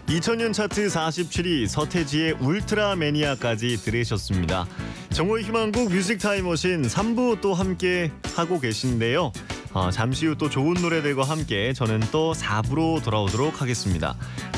2000년 차트 47위 서태지의 울트라 매니아까지 들으셨습니다. 정호의 희망곡 뮤직 타임머신 3부 또 함께 하고 계신데요. 잠시 후 또 좋은 노래들과 함께 저는 또 4부로 돌아오도록 하겠습니다.